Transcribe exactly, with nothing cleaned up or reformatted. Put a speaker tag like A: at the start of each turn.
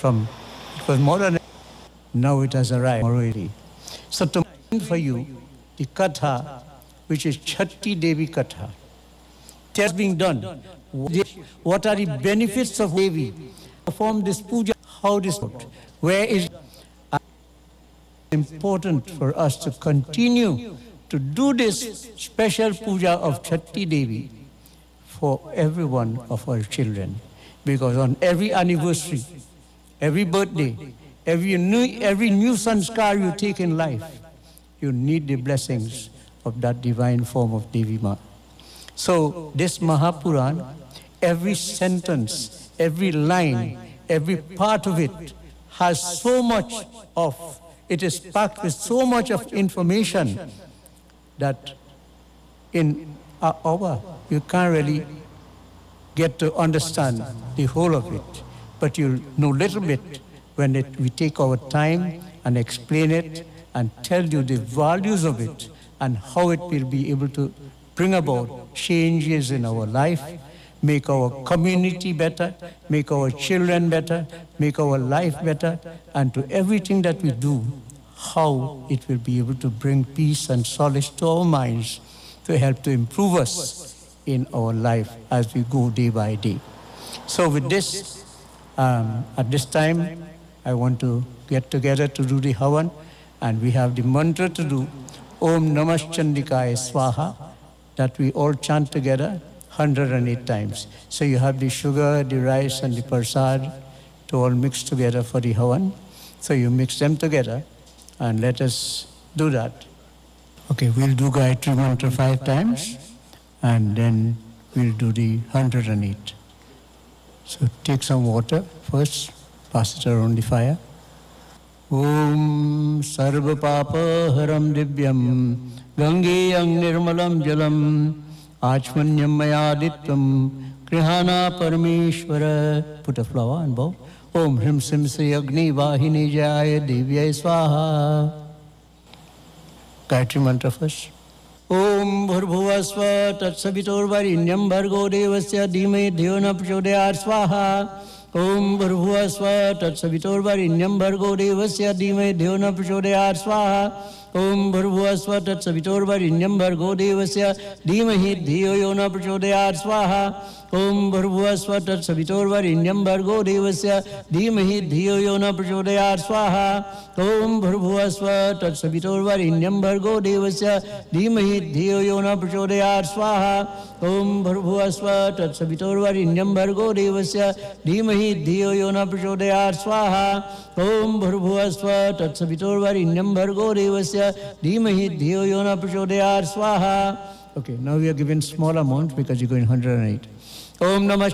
A: from, it was more than, now it has arrived already. So to mind for you, the Katha, which is Chatti Devi Katha, test being done. What are the benefits of Devi? Perform this puja, how this works, where is it important for us to continue to do this special puja of Chatti Devi for every one of our children. Because on every anniversary, every birthday, every new, every new sanskar you take in life, you need the blessings of that divine form of Devi Ma. So this Mahapuran, every sentence, every line, every part of it has so much of, it is packed with so much of information that in an hour you can't really get to understand the whole of it. But you'll know a little bit when it, we take our time and explain it and tell you the values of it and how it will be able to bring about changes in our life, make our community better, make our children better, make our life better, and to everything that we do, how it will be able to bring peace and solace to our minds to help to improve us in our life as we go day by day. So with this, um, at this time, I want to get together to do the Havan, and we have the mantra to do, Om Namah Chandikaya Swaha, that we all chant together one hundred eight times. So you have the sugar, the rice, and the prasad to all mix together for the Havan. So you mix them together, and let us do that. Okay, we'll do Gayatri Mantra five times, and then we'll do the one hundred eight. So take some water first, pass it around the fire. Om Sarva Papa Haram Divyam Gangeyang Nirmalam Jalam Achmanyam Mayaditvam Krihana Parameshwara. Put a flower and bow. Om Hrim Sim Se Agni Vahini Jaya Divyai Swaha. Gayatri Mantra first. Om Bhurbhuvasva Tatsavitor Varinyam Bhargo Devasya Dhimai Dhyona Prachodayat Swaha. Om Bhurbhuvasva Tatsavitor Varinyam Bhargo Devasya Dhimai Dhyona Prachodayat Swaha. Om Bhurbhuvasva Tatsavitor Varinyam Bhargo Devasya Dhimai Dhyona Prachodayat Swaha. Om Bhurbhuvasva Tatsavitor Varinyam Bhargo Devasya Dhimai Dhyona Prachodayat Swaha. Om Bhurbhuvasva Tatsavitor Varinyam Bhargo Devasya Dhimai Dhyona Prachodayat Swaha. Om Bhurbhuvasva Tatsavitor Varinyam Bhargo Devasya Dhimai Dhyona Prachodayat Swaha. Om Bhurbhuvasva Tatsavitor Varinyam Bhargo Devasya Dhimai Dhyona Prachodayat Swaha. Okay, now we are given small amount because you're going one hundred eight. Om Namah